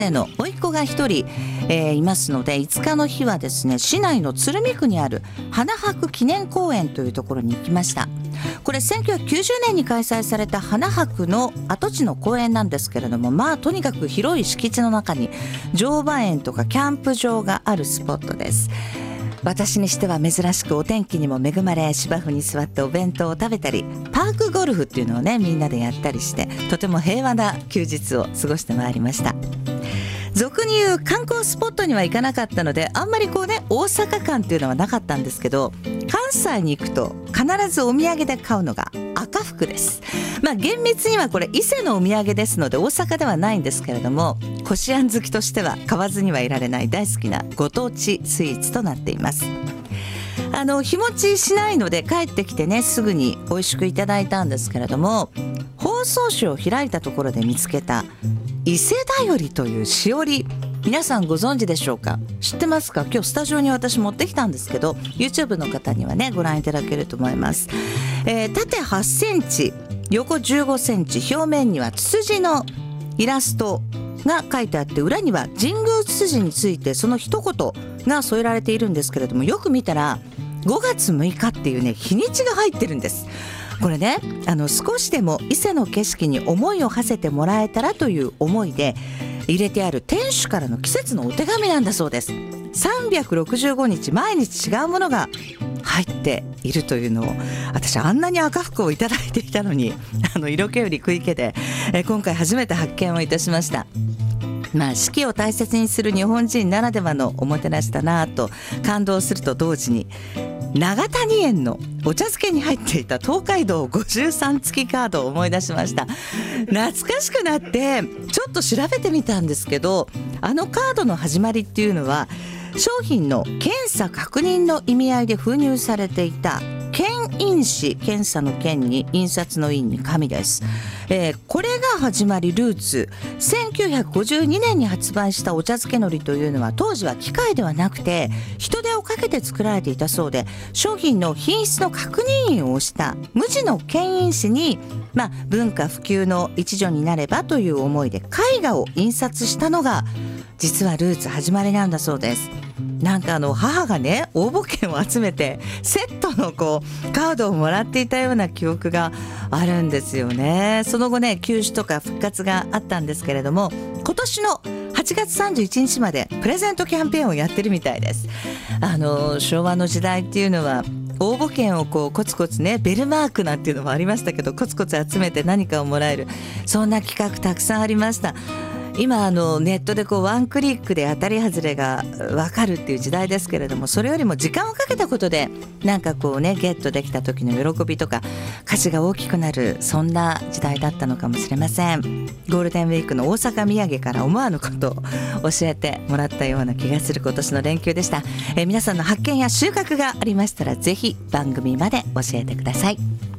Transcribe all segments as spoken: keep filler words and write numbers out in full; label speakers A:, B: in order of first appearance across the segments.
A: の甥っ子が一人、えー、いますので、いつかの日はですね、市内の鶴見区にある花博記念公園というところに行きました。これせんきゅうひゃくきゅうじゅうねんに開催された花博の跡地の公園なんですけれども、まあとにかく広い敷地の中に乗馬園とかキャンプ場があるスポットです。私にしては珍しくお天気にも恵まれ、芝生に座ってお弁当を食べたり、パークゴルフっていうのをね、みんなでやったりして、とても平和な休日を過ごしてまいりました。俗に言う観光スポットには行かなかったので、あんまりこうね、大阪感っていうのはなかったんですけど、関西に行くと必ずお土産で買うのが赤福です。まあ厳密にはこれ伊勢のお土産ですので大阪ではないんですけれども、こしあん好きとしては買わずにはいられない大好きなご当地スイーツとなっています。あの日持ちしないので帰ってきてね、すぐに美味しくいただいたんですけれども、包装紙を開いたところで見つけた伊勢だよりというしおり、皆さんご存知でしょうか？知ってますか？今日スタジオに私持ってきたんですけど、 YouTube の方にはねご覧いただけると思います。えー、縦はちセンチ、横じゅうごセンチ、表面にはツツジのイラストが書いてあって、裏には神宮ツツジについてその一言が添えられているんですけれども、よく見たらごがつむいかっていうね、日にちが入ってるんです。これね、あの少しでも伊勢の景色に思いを馳せてもらえたらという思いで入れてある天守からの季節のお手紙なんだそうです。さんびゃくろくじゅうごにち毎日違うものが入っているというのを、私あんなに赤福をいただいていたのに、あの色気より食い気で、え今回初めて発見をいたしました。まあ、四季を大切にする日本人ならではのおもてなしだなと感動すると同時に、長谷園のお茶漬けに入っていた東海道ごじゅうさん付きカードを思い出しました。懐かしくなってちょっと調べてみたんですけど、あのカードの始まりっていうのは商品の検査確認の意味合いで封入されていた検印紙、検査の検に印刷の印に紙です。えー、これが始まりルーツ。せんきゅうひゃくごじゅうにねんに発売したお茶漬け海苔というのは、当時は機械ではなくて人手をかけて作られていたそうで、商品の品質の確認印を押した無地の検印紙に、まあ、文化普及の一助になればという思いで絵画を印刷したのが実はルーツ始まりなんだそうです。なんかあの母がね、応募券を集めてセットのこうカードをもらっていたような記憶があるんですよね。その後ね、休止とか復活があったんですけれども、今年のはちがつさんじゅういちにちまでプレゼントキャンペーンをやってるみたいです。あの昭和の時代っていうのは応募券をこうコツコツね、ベルマークなんていうのもありましたけど、コツコツ集めて何かをもらえる、そんな企画たくさんありました。今あのネットでこうワンクリックで当たり外れが分かるっていう時代ですけれども、それよりも時間をかけたことでなんかこうね、ゲットできた時の喜びとか価値が大きくなる、そんな時代だったのかもしれません。ゴールデンウィークの大阪土産から思わぬことを教えてもらったような気がする今年の連休でした。えー、皆さんの発見や収穫がありましたら、ぜひ番組まで教えてください。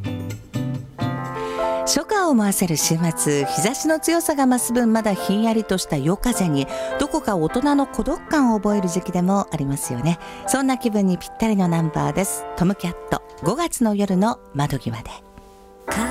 A: 初夏を思わせる週末、日差しの強さが増す分まだひんやりとした夜風にどこか大人の孤独感を覚える時期でもありますよね。そんな気分にぴったりのナンバーです。トムキャット、ごがつの夜の窓際で。